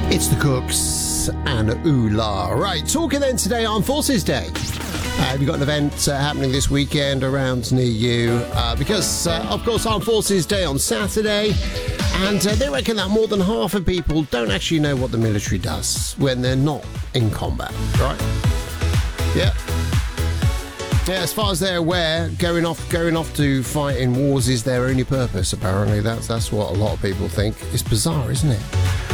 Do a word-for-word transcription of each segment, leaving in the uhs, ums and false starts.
It's the Cooks and Ooh La. Right, talking then today, Armed Forces Day. Uh, we've got an event uh, happening this weekend around near you uh, because, uh, of course, Armed Forces Day on Saturday. And uh, they reckon that more than half of people don't actually know what the military does when they're not in combat, right? Yeah. Yeah, as far as they're aware, going off going off to fight in wars is their only purpose, apparently. That's, that's what a lot of people think. It's bizarre, isn't it?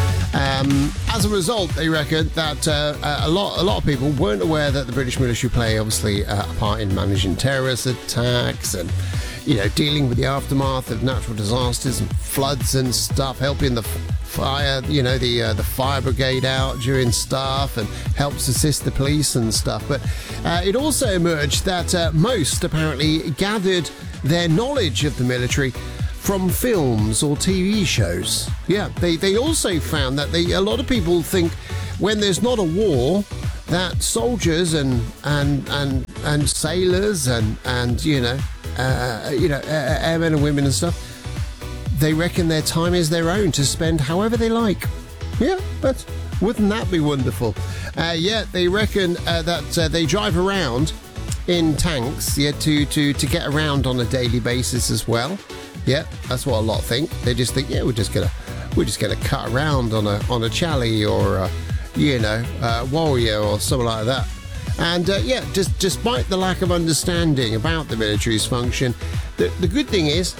Um, as a result, they reckon that uh, a lot a lot of people weren't aware that the British military play, obviously, uh, a part in managing terrorist attacks and, you know, dealing with the aftermath of natural disasters and floods and stuff, helping the fire, you know, the uh, the fire brigade out during stuff and helps assist the police and stuff. But uh, it also emerged that uh, most apparently gathered their knowledge of the military from films or T V shows. Yeah, they, they also found that they, a lot of people think when there's not a war, that soldiers and and and, and sailors and and you know uh, you know uh, airmen and women and stuff, they reckon their time is their own to spend however they like. Yeah, but wouldn't that be wonderful? Uh, yeah, they reckon uh, that uh, they drive around in tanks, yeah, to to to get around on a daily basis as well. Yeah, that's what a lot think. They just think, yeah, we're just gonna, we're just gonna cut around on a on a Charlie or a, you know, a Warrior or something like that. And uh, yeah, just despite the lack of understanding about the military's function, the the good thing is,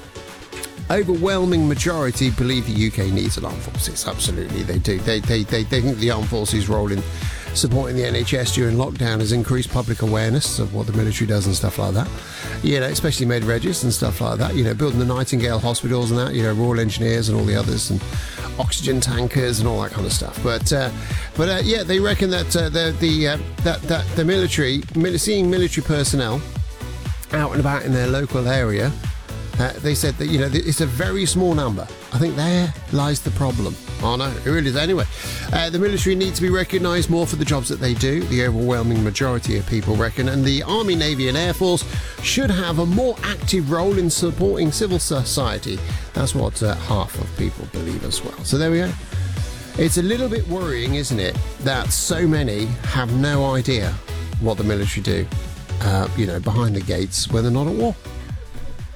overwhelming majority believe the U K needs an armed forces. Absolutely, they do. They they they, they think the armed forces' role in supporting the N H S during lockdown has increased public awareness of what the military does and stuff like that. You know, especially Med Regis and stuff like that. You know, building the Nightingale hospitals and that. You know, Royal Engineers and all the others, and oxygen tankers and all that kind of stuff. But uh, but uh, yeah, they reckon that uh, the the uh, that that the military, seeing military personnel out and about in their local area. Uh, they said that, you know, it's a very small number. I think there lies the problem. Oh, no, it really is. Anyway, uh, the military need to be recognised more for the jobs that they do. The overwhelming majority of people reckon. And the Army, Navy and Air Force should have a more active role in supporting civil society. That's what uh, half of people believe as well. So there we go. It's a little bit worrying, isn't it, that so many have no idea what the military do, uh, you know, behind the gates when they're not at war.